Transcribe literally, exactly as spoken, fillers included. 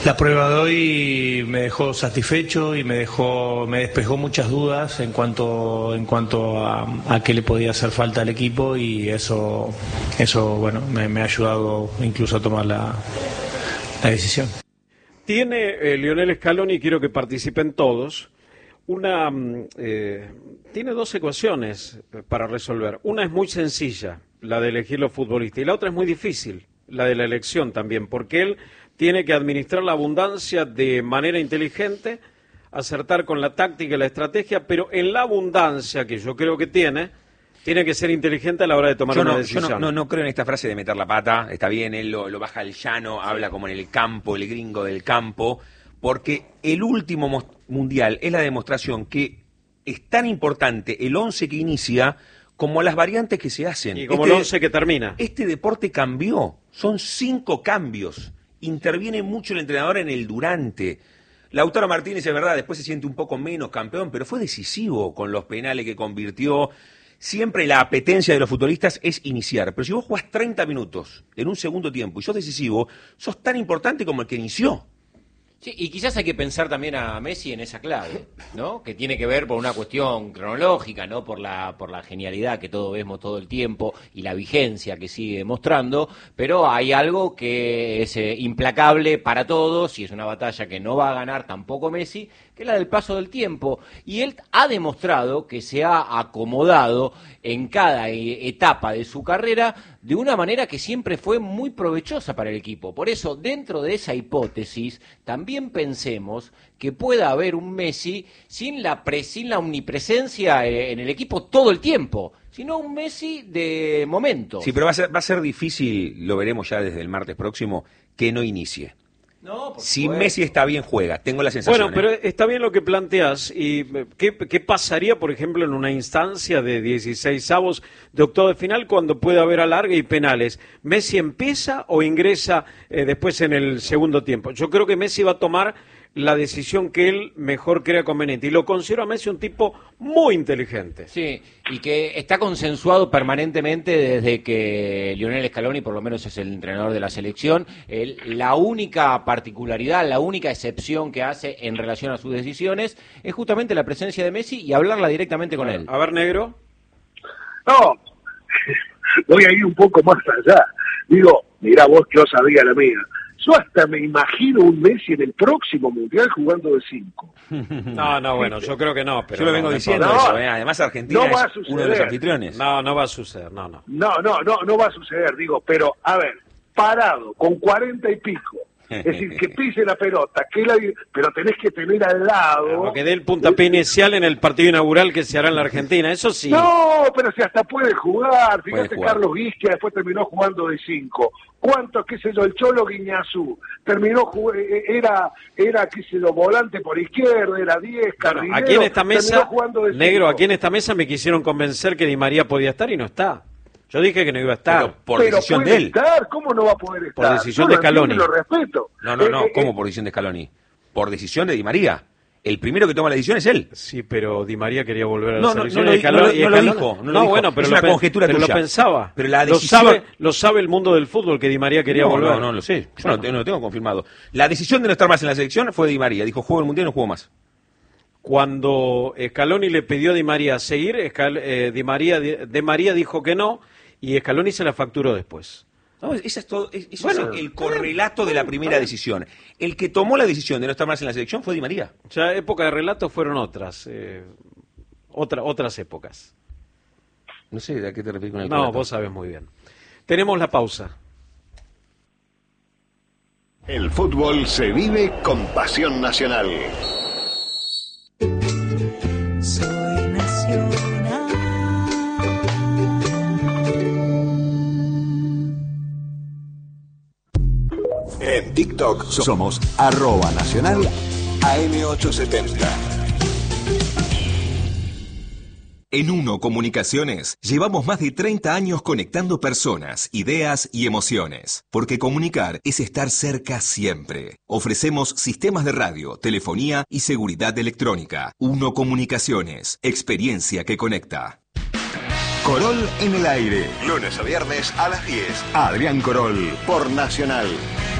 La prueba de hoy me dejó satisfecho y me dejó, me despejó muchas dudas en cuanto, en cuanto a, a qué le podía hacer falta al equipo, y eso, eso bueno, me, me ha ayudado incluso a tomar la, la decisión. Tiene eh, Lionel Scaloni, quiero que participen todos, una eh, tiene dos ecuaciones para resolver. Una es muy sencilla, la de elegir los futbolistas, y la otra es muy difícil, la de la elección también, porque él tiene que administrar la abundancia de manera inteligente, acertar con la táctica y la estrategia, pero en la abundancia que yo creo que tiene, tiene que ser inteligente a la hora de tomar yo una no, decisión. Yo no, no, no creo en esta frase de meter la pata, está bien, él lo, lo baja al llano, sí. Habla como en el campo, el gringo del campo, porque el último mundial es la demostración que es tan importante el once que inicia como las variantes que se hacen. Y como este, el once que termina. Este deporte cambió, son cinco cambios. Interviene mucho el entrenador en el durante. Lautaro Martínez, es verdad, después se siente un poco menos campeón, pero fue decisivo con los penales que convirtió. Siempre la apetencia de los futbolistas es iniciar. Pero si vos jugás treinta minutos en un segundo tiempo y sos decisivo, sos tan importante como el que inició. Sí, y quizás hay que pensar también a Messi en esa clave, ¿no? Que tiene que ver por una cuestión cronológica, ¿no? Por la por la genialidad que todos vemos todo el tiempo y la vigencia que sigue mostrando, pero hay algo que es eh, implacable para todos y es una batalla que no va a ganar tampoco Messi, que es la del paso del tiempo. Y él ha demostrado que se ha acomodado en cada etapa de su carrera de una manera que siempre fue muy provechosa para el equipo. Por eso, dentro de esa hipótesis, también pensemos que pueda haber un Messi sin la, pre, sin la omnipresencia en el equipo todo el tiempo, sino un Messi de momentos. Sí, pero va a ser, va a ser difícil, lo veremos ya desde el martes próximo, que no inicie. No, si Messi está bien, juega, tengo la sensación. Bueno, pero ¿eh? está bien lo que planteas. ¿Y qué, qué pasaría, por ejemplo, en una instancia de dieciseisavos de octavo de final cuando puede haber alargue y penales? ¿Messi empieza o ingresa eh, después en el segundo tiempo? Yo creo que Messi va a tomar la decisión que él mejor crea conveniente. Y lo considero a Messi un tipo muy inteligente. Sí, y que está consensuado permanentemente desde que Lionel Scaloni, por lo menos es el entrenador de la selección. El, la única particularidad, la única excepción que hace en relación a sus decisiones es justamente la presencia de Messi y hablarla directamente con él. A ver, Negro. No, voy a ir un poco más allá. Digo, mirá vos, yo sabía la mía. Yo hasta me imagino un Messi en el próximo Mundial jugando de cinco. No, no, bueno, yo creo que no. Pero yo lo vengo no, diciendo no, eso, ¿eh? Además Argentina no va a es uno de los anfitriones. No, no va a suceder, no, no. No, no, no, no va a suceder, digo, pero, a ver, parado, con cuarenta y pico, es decir, que pise la pelota, que la, pero tenés que tener al lado... Lo que dé el puntapié inicial en el partido inaugural que se hará en la Argentina, eso sí. No, pero si hasta puede jugar, fíjate puede jugar. Carlos Guisquia después terminó jugando de cinco. ¿Cuántos, qué sé yo, el Cholo Guiñazú? Terminó, era, era, qué sé yo, volante por izquierda, era diez, carrilero. Bueno, aquí en esta mesa, Negro, cinco. aquí en esta mesa me quisieron convencer que Di María podía estar y no está. Yo dije que no iba a estar. Pero por pero decisión puede de él. Estar, ¿cómo no va a poder estar? Por decisión Yo de Scaloni. Lo respeto. No, no, no, Eh, ¿cómo eh, por decisión de Scaloni? Por decisión de Di María. El primero que toma la decisión es él. Sí, pero Di María quería volver a la No, no, selección. no lo- y Scaloni- no lo- y no lo Scaloni- dijo, no lo No, dijo. bueno, pero Es lo una pen- conjetura pero lo tuya. pensaba. Pero la lo, decisión- sabe, lo sabe el mundo del fútbol que Di María quería no, volver. No, no lo sé. Yo no, no lo tengo confirmado. La decisión de no estar más en la selección fue de Di María. Dijo, juego el Mundial y no juego más. Cuando Scaloni le pidió a Di María seguir, Scal- eh, Di María, De María dijo que no y Scaloni se la facturó después. No, esa es todo, es- eso Bueno, es el correlato de la primera decisión. El que tomó la decisión de no estar más en la selección fue Di María. Ya época de relatos fueron otras, eh, otra, otras épocas. No sé a qué te refieres con el No, correlato. vos sabés muy bien. Tenemos la pausa. El fútbol se vive con pasión nacional. Soy nacional. En TikTok somos arroba nacional A M ochocientos setenta. En Uno Comunicaciones llevamos más de treinta años conectando personas, ideas y emociones, porque comunicar es estar cerca siempre. Ofrecemos sistemas de radio, telefonía y seguridad electrónica. Uno Comunicaciones, experiencia que conecta. Corol en el aire. Lunes a viernes a las diez. Adrián Corol por Nacional.